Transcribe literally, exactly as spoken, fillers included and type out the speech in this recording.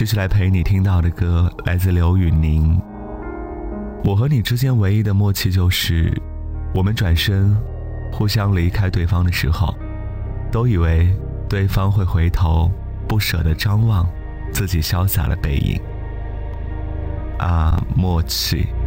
继续来陪你听到的歌来自刘宇宁。我和你之间唯一的默契就是，我们转身互相离开对方的时候，都以为对方会回头，不舍得张望自己潇洒的背影。啊，默契。